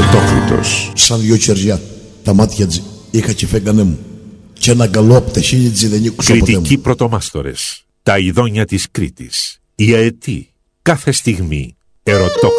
Ερωτόκριτος. Σαν δυο χεριά, τα μάτια τζι, είχα και φέγγανε μου. Και ένα καλό απ' τα χείλη τζι δεν ήκουσα ποτέ μου. Κριτικοί πρωτομάστορες. Τα ειδόνια της Κρήτης. Η αετή. Κάθε στιγμή. Ερωτόκριτος.